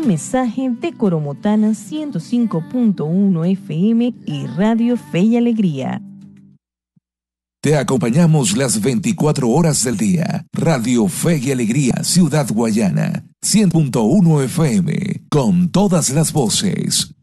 Un mensaje de Coromotana 105.1 FM y Radio Fe y Alegría. Te acompañamos las 24 horas del día. Radio Fe y Alegría, Ciudad Guayana, 100.1 FM, con todas las voces.